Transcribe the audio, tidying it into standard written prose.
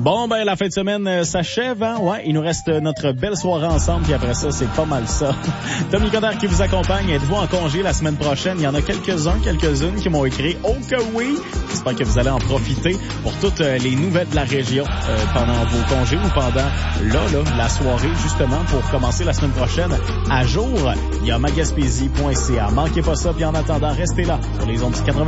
Bon, ben, la fin de semaine s'achève, hein? Ouais, il nous reste notre belle soirée ensemble, puis après ça, c'est pas mal ça. Tommy Coderre qui vous accompagne. Êtes-vous en congé la semaine prochaine? Il y en a quelques-unes qui m'ont écrit « Oh que oui! » J'espère que vous allez en profiter pour toutes les nouvelles de la région pendant vos congés ou pendant, la soirée, justement, pour commencer la semaine prochaine à jour. Il y a magaspésie.ca. Manquez pas ça, puis en attendant, restez là pour les ondes du 80.